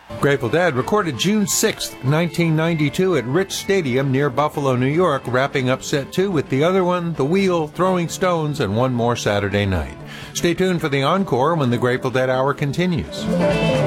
Grateful Dead recorded June 6, 1992 at Rich Stadium near Buffalo, New York, wrapping up set 2 with the other one, The Wheel, Throwing Stones, and One More Saturday Night. Stay tuned for the encore when the Grateful Dead Hour continues.